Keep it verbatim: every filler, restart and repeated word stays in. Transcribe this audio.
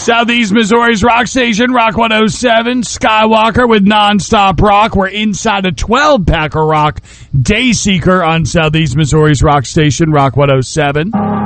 Southeast Missouri's rock station, Rock one oh seven. Skywalker with Nonstop Rock. We're inside a twelve-pack of rock. Dayseeker on Southeast Missouri's rock station, Rock one oh seven.